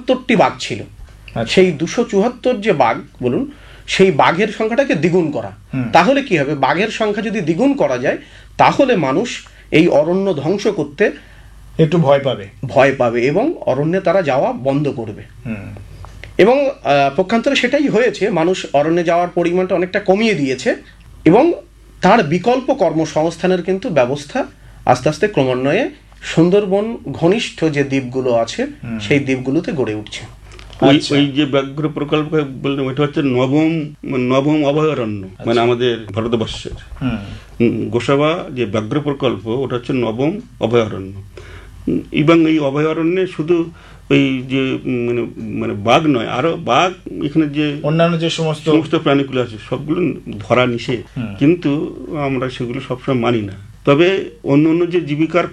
274টি বাঘ ছিল। সেই 274 যে বাঘ বলুন, সেই বাঘের সংখ্যাটাকে দ্বিগুণ করা। তাহলে কি হবে, বাঘের সংখ্যা যদি দ্বিগুণ করা যায় তাহলে মানুষ এই অরণ্য ধ্বংস করতে একটু ভয় পাবে এবং অরণ্যে তারা যাওয়া বন্ধ করবে। এবং পক্ষান্তরে সেটাই হয়েছে, মানুষ অরণ্যে যাওয়ার পরিমাণটা অনেকটা কমিয়ে দিয়েছে এবং তার বিকল্প কর্মসংস্থানের কিন্তু ব্যবস্থা আস্তে আস্তে ক্রমান্বয়ে সুন্দরবন ঘনিষ্ঠ যে দ্বীপগুলো আছে সেই দ্বীপগুলোতে গড়ে উঠছে। ওই যে ব্যাঘ্র প্রকল্প বললেন, ওইটা হচ্ছে নবম অভয়ারণ্য, মানে আমাদের ভারতবর্ষের গোসাবা যে ব্যাঘ্র প্রকল্প, ওটা হচ্ছে নবম অভয়ারণ্য। এবং এই অভয়ারণ্যে শুধু ওই যে মানে বাঘ নয়, আরো বাঘ, এখানে যে অন্যান্য যে সমস্ত প্রাণীগুলো আছে সবগুলো ধরা নিষেধ, কিন্তু আমরা সেগুলো সবসময় মানি না। তবে অন্য যে জীবিকার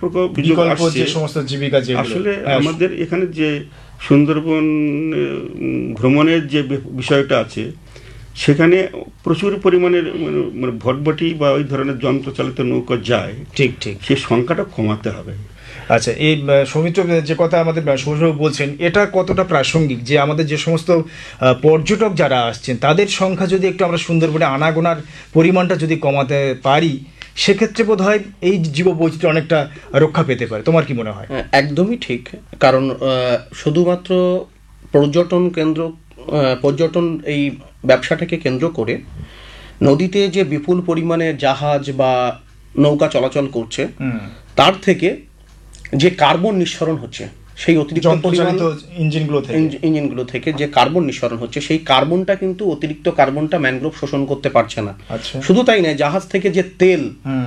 আসলে আমাদের এখানে যে সুন্দরবন ভ্রমণের যে বিষয়টা আছে, সেখানে প্রচুর পরিমাণের মানে ভটভটি বা ওই ধরনের যন্ত্রচালিত নৌকা যায়, ঠিক সেই সংখ্যাটা কমাতে হবে। আচ্ছা, এই সৌমিত্র যে কথা আমাদের সৌরভ বলছেন, এটা কতটা প্রাসঙ্গিক যে আমাদের যে সমস্ত পর্যটক যারা আসছেন তাদের সংখ্যা যদি একটু আমরা সুন্দরবনে আনাগোনার পরিমাণটা যদি কমাতে পারি, সেক্ষেত্রে বোধ হয় এই জীববৈচিত্র্য অনেকটা রক্ষা পেতে পারে। তোমার কি মনে হয়? একদমই ঠিক, কারণ শুধুমাত্র পর্যটন এই ব্যবসাটাকে কেন্দ্র করে নদীতে যে বিপুল পরিমাণে জাহাজ বা নৌকা চলাচল করছে, তার থেকে যে কার্বন নিঃসরণ হচ্ছে, সেই অতিরিক্ত ইঞ্জিনগুলো থেকে যে কার্বন নিঃসরণ হচ্ছে, সেই কার্বনটা কিন্তু অতিরিক্ত কার্বনটা ম্যানগ্রোভ শোষণ করতে পারছে না। শুধু তাই নয়, জাহাজ থেকে যে তেল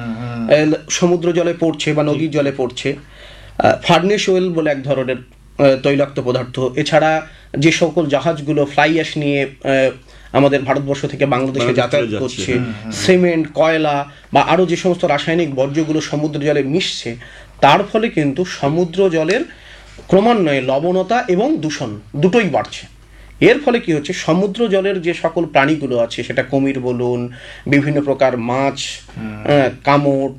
সমুদ্র জলে পড়ছে বা নদীর জলে পড়ছে, ফার্নেস অয়েল বলে এক ধরনের তৈলাক্ত পদার্থ, এছাড়া যে সকল জাহাজগুলো ফ্লাই অ্যাশ নিয়ে আমাদের ভারতবর্ষ থেকে বাংলাদেশে যাতায়াত করছে, সিমেন্ট, কয়লা বা আরো যে সমস্ত রাসায়নিক বর্জ্যগুলো সমুদ্র জলে মিশছে, তার ফলে কিন্তু সমুদ্র জলের ক্রমান্বয়ে লবণতা এবং দূষণ দুটোই বাড়ছে। এর ফলে কি হচ্ছে, সমুদ্র জলের যে সকল প্রাণীগুলো আছে, সেটা কুমির বলুন, বিভিন্ন প্রকার মাছ, কামট,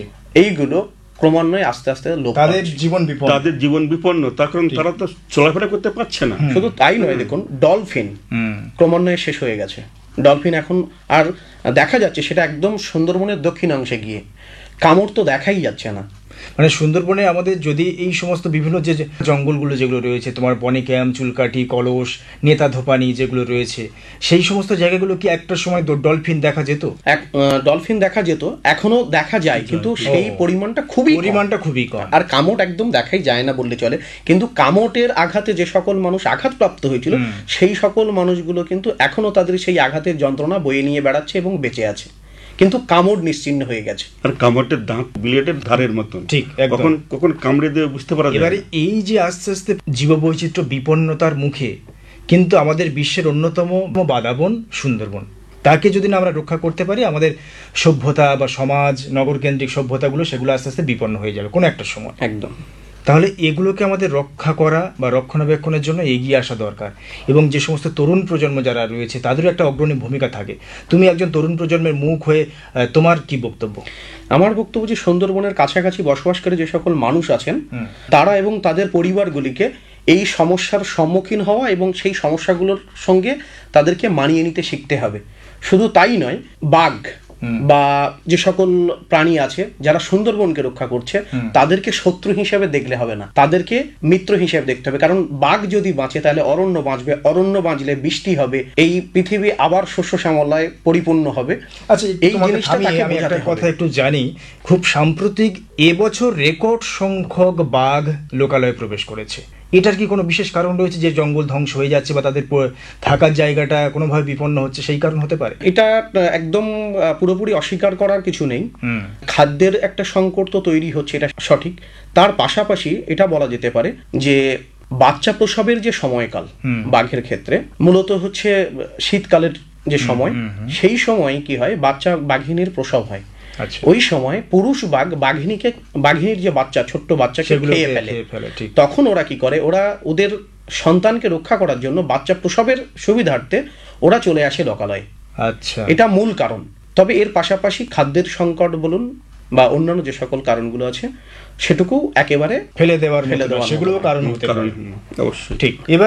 এইগুলো ক্রমান্বয়ে আস্তে আস্তে তাদের জীবন বিপন্ন, তার কারণ তারা তো চলাফেরা করতে পারছে না। শুধু তাই নয়, দেখুন ডলফিন ক্রমান্বয়ে শেষ হয়ে গেছে। ডলফিন এখন আর দেখা যাচ্ছে সেটা একদম সুন্দরবনের দক্ষিণাংশে গিয়ে, কামড় তো দেখাই যাচ্ছে না। মানে সুন্দরবনে আমাদের যদি এই সমস্ত বিভিন্ন যে জঙ্গলগুলো যেগুলো রয়েছে, তোমার বনি ক্যাম্প, চুলকাঠি, কলস, নেতা ধোপানি যেগুলো রয়েছে, সেই সমস্ত জায়গাগুলো কি একটা সময় ডলফিন দেখা যেত? ডলফিন দেখা যেত, এখনো দেখা যায়, কিন্তু সেই পরিমাণটা খুবই কম। আর কামট একদম দেখাই যায় না বললে চলে। কিন্তু কামটের আঘাতে যে সকল মানুষ আঘাতপ্রাপ্ত হয়েছিল, সেই সকল মানুষগুলো কিন্তু এখনো তাদের সেই আঘাতের যন্ত্রণা বয়ে নিয়ে বেড়াচ্ছে এবং বেঁচে আছে, কিন্তু কামড় নিশ্চিহ্ন হয়ে গেছে। আর কামড়ের দাঁত বিলেটের ধারের মতন, ঠিক কখন কামড়ে দিয়ে বুঝতে পারা যায়। এবারে এই যে আস্তে আস্তে জীববৈচিত্র্য বিপন্নতার মুখে, কিন্তু আমাদের বিশ্বের অন্যতম বাদাবন সুন্দরবন, তাকে যদি না আমরা রক্ষা করতে পারি, আমাদের সভ্যতা বা সমাজ, নগরকেন্দ্রিক সভ্যতাগুলো, সেগুলো আস্তে আস্তে বিপন্ন হয়ে যাবে কোনো একটা সময়। একদম। তাহলে এগুলোকে আমাদের রক্ষা করা বা রক্ষণাবেক্ষণের জন্য এগিয়ে আসা দরকার, এবং যে সমস্ত তরুণ প্রজন্ম যারা রয়েছে তাদেরও একটা অগ্রণী ভূমিকা থাকে। তুমি একজন তরুণ প্রজন্মের মুখ হয়ে তোমার কি বক্তব্য? আমার বক্তব্য যে সুন্দরবনের কাছাকাছি বসবাসকারী যে সকল মানুষ আছেন, তারা এবং তাদের পরিবারগুলিকে এই সমস্যার সম্মুখীন হওয়া এবং সেই সমস্যাগুলোর সঙ্গে তাদেরকে মানিয়ে নিতে শিখতে হবে। শুধু তাই নয়, বাঘ বা যে সকল প্রাণী আছে যারা সুন্দরবনকে রক্ষা করছে, তাদেরকে শত্রু হিসেবে দেখলে হবে না, তাদেরকে মিত্র হিসেবে দেখতে হবে। কারণ বাঘ যদি বাঁচে তাহলে অরণ্য বাঁচবে, অরণ্য বাঁচলে বৃষ্টি হবে, এই পৃথিবী আবার শস্য শ্যামলায় পরিপূর্ণ হবে। আচ্ছা, এই জিনিসটা আমি একটা কথা একটু জানি, খুব সাম্প্রতিক এবছর রেকর্ড সংখ্যক বাঘ লোকালয়ে প্রবেশ করেছে। এটার কি কোনো বিশেষ কারণ রয়েছে, যে জঙ্গল ধ্বংস হয়ে যাচ্ছে বা তাদের থাকার জায়গাটা কোনোভাবে বিপন্ন হচ্ছে, সেই কারণ হতে পারে? এটা একদম পুরোপুরি অস্বীকার করার কিছু নেই। খাদ্যের একটা সংকট তো তৈরি হচ্ছে, এটা সঠিক। তার পাশাপাশি এটা বলা যেতে পারে যে বাচ্চা প্রসবের যে সময়কাল বাঘের ক্ষেত্রে মূলত হচ্ছে শীতকালের যে সময়, সেই সময় কি হয়, বাঘিনীর প্রসব হয়। ওই সময় পুরুষ বাঘ বাঘিনীর যে বাচ্চা, ছোট্ট বাচ্চাকে খেয়ে ফেলে। তখন ওরা কি করে, ওদের সন্তানকে রক্ষা করার জন্য বাচ্চা প্রসবের সুবিধার্থে ওরা চলে আসে লোকালয়ে। আচ্ছা, এটা মূল কারণ। তবে এর পাশাপাশি খাদ্যের সংকট বলুন বা অন্যান্য যে সকল কারণগুলো আছে, সেটুকু একেবারে ফেলে দেওয়ার সেগুলো কারণ হতে পারে। অবশ্যই ঠিক।